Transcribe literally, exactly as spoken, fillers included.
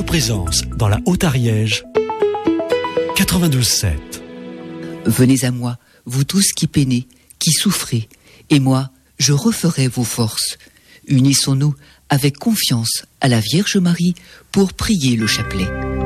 Présence dans la Haute-Ariège, quatre-vingt-douze sept. Venez à moi, vous tous qui peinez, qui souffrez, et moi, je referai vos forces. Unissons-nous avec confiance à la Vierge Marie pour prier le chapelet.